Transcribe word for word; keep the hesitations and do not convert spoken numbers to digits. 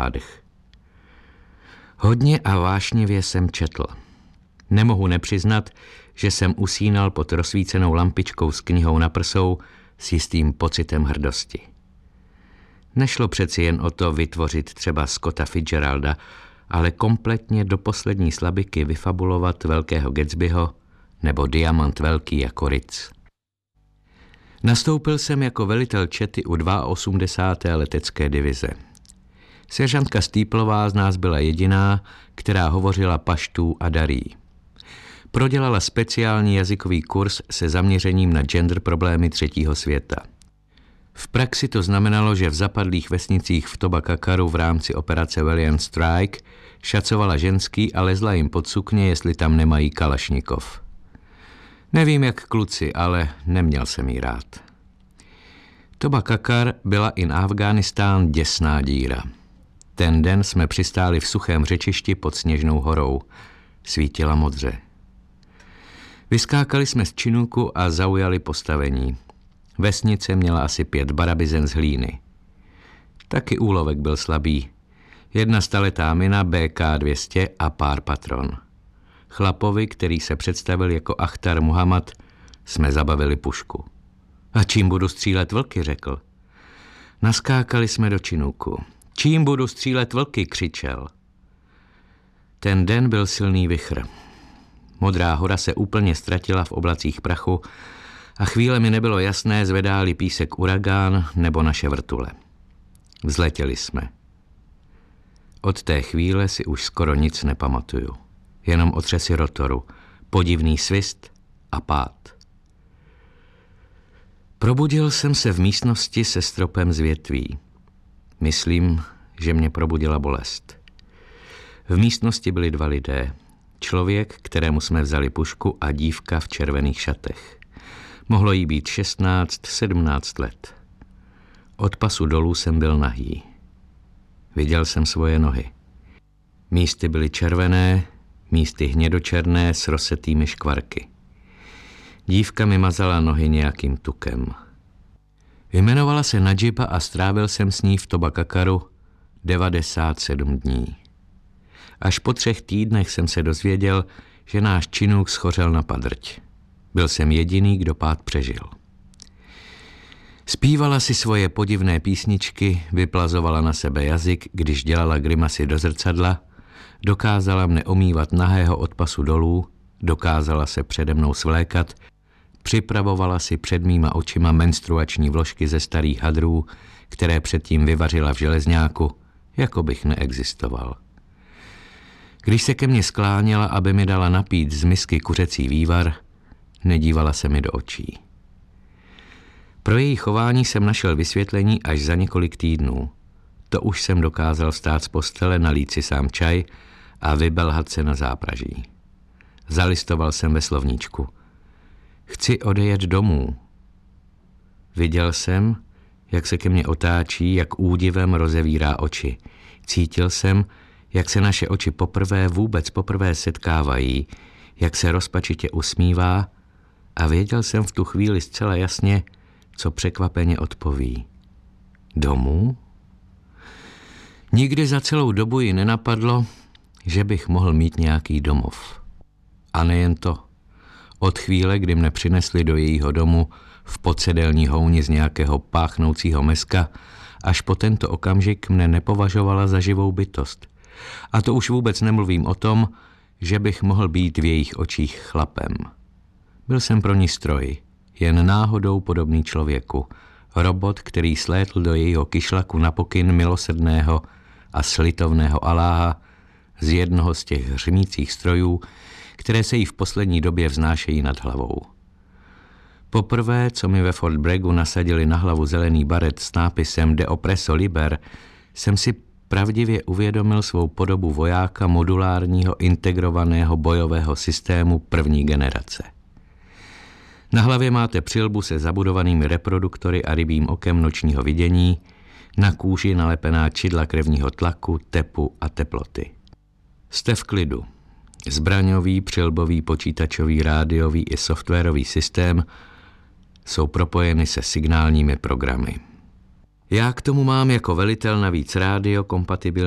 nádech. Hodně a vášnivě jsem četl. Nemohu nepřiznat, že jsem usínal pod rozsvícenou lampičkou s knihou na prsou s jistým pocitem hrdosti. Nešlo přeci jen o to vytvořit třeba Scotta Fitzgeralda, ale kompletně do poslední slabiky vyfabulovat Velkého Gatsbyho nebo Diamant velký jako Ritz. Nastoupil jsem jako velitel čety u osmdesáté druhé letecké divize. Seržantka Stýplová z nás byla jediná, která hovořila paštů a darí. Prodělala speciální jazykový kurz se zaměřením na gender problémy třetího světa. V praxi to znamenalo, že v zapadlých vesnicích v Tobacakaru v rámci operace Valiant Strike šacovala ženský a lezla jim pod sukně, jestli tam nemají kalašnikov. Nevím jak kluci, ale neměl jsem jí rád. Tobacakar byla in Afghánistán děsná díra. Ten den jsme přistáli v suchém řečišti pod Sněžnou horou. Svítila modře. Vyskákali jsme z Činuku a zaujali postavení. Vesnice měla asi pět barabizen z hlíny. Taky úlovek byl slabý. Jedna staletá mina bé ká dvě stě a pár patron. Chlapovi, který se představil jako Achtar Muhammad, jsme zabavili pušku. A čím budu střílet vlky, řekl. Naskákali jsme do Činuku. Čím budu střílet vlky, křičel. Ten den byl silný vichr. Modrá hora se úplně ztratila v oblacích prachu a chvíle mi nebylo jasné, zvedá-li písek uragán nebo naše vrtule. Vzletěli jsme. Od té chvíle si už skoro nic nepamatuju. Jenom otřesy rotoru, podivný svist a pád. Probudil jsem se v místnosti se stropem z větví. Myslím, že mě probudila bolest. V místnosti byli dva lidé. Člověk, kterému jsme vzali pušku, a dívka v červených šatech. Mohlo jí být šestnáct, sedmnáct let. Od pasu dolů jsem byl nahý. Viděl jsem svoje nohy. Místy byly červené, místy hnědočerné s rozsetými škvarky. Dívka mi mazala nohy nějakým tukem. Jmenovala se Nadžiba a strávil jsem s ní v Tobacakaru devadesát sedm dní. Až po třech týdnech jsem se dozvěděl, že náš Činuk schořel na padrť. Byl jsem jediný, kdo pád přežil. Zpívala si svoje podivné písničky, vyplazovala na sebe jazyk, když dělala grimasy do zrcadla, dokázala mne omývat nahého od pasu dolů, dokázala se přede mnou svlékat, připravovala si před mýma očima menstruační vložky ze starých hadrů, které předtím vyvařila v železňáku, jako bych neexistoval. Když se ke mně skláněla, aby mi dala napít z misky kuřecí vývar, nedívala se mi do očí. Pro její chování jsem našel vysvětlení až za několik týdnů. To už jsem dokázal vstát z postele, nalít si sám čaj a vybelhat se na zápraží. Zalistoval jsem ve slovníčku. Chci odejet domů. Viděl jsem, jak se ke mně otáčí, jak údivem rozevírá oči. Cítil jsem, jak se naše oči poprvé, vůbec poprvé setkávají, jak se rozpačitě usmívá, a věděl jsem v tu chvíli zcela jasně, co překvapeně odpoví. Domů? Nikdy za celou dobu ji nenapadlo, že bych mohl mít nějaký domov. A nejen to. Od chvíle, kdy mne přinesli do jejího domu v podsedelní houni z nějakého páchnoucího meska, až po tento okamžik mne nepovažovala za živou bytost. A to už vůbec nemluvím o tom, že bych mohl být v jejich očích chlapem. Byl jsem pro ní stroj, jen náhodou podobný člověku, robot, který slétl do jejího kyšlaku na pokyn milosrdného a slitovného Aláha z jednoho z těch hřmících strojů, které se jí v poslední době vznášejí nad hlavou. Poprvé, co mi ve Fort Braggu nasadili na hlavu zelený baret s nápisem De oppresso liber, jsem si pravdivě uvědomil svou podobu vojáka modulárního integrovaného bojového systému první generace. Na hlavě máte přilbu se zabudovanými reproduktory a rybím okem nočního vidění, na kůži nalepená čidla krevního tlaku, tepu a teploty. Jste v klidu. Zbraňový, přilbový, počítačový, rádiový i softwarový systém jsou propojeny se signálními programy. Já k tomu mám jako velitel navíc rádio kompatibilní